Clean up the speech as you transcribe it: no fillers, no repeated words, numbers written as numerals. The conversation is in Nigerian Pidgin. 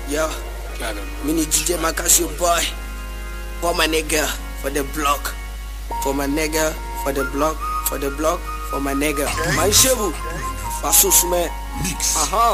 Yo, mini DJ Makasio boy. For my nigga, for the block. For my nigga, for the block. For the block, for my nigga. My shebu. Fasus man.